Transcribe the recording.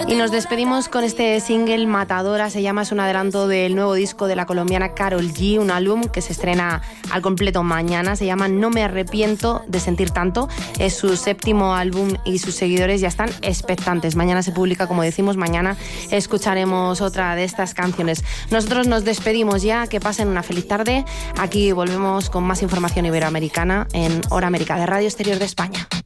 Y nos despedimos con este single Matadora, se llama, es un adelanto del nuevo disco de la colombiana Karol G, un álbum que se estrena al completo mañana, se llama No me arrepiento de sentir tanto, es su 7º álbum y sus seguidores ya están expectantes. Mañana se publica, como decimos, mañana escucharemos otra de estas canciones. Nosotros nos despedimos ya, que pasen una feliz tarde, aquí volvemos con más información iberoamericana en Hora América de Radio Exterior de España.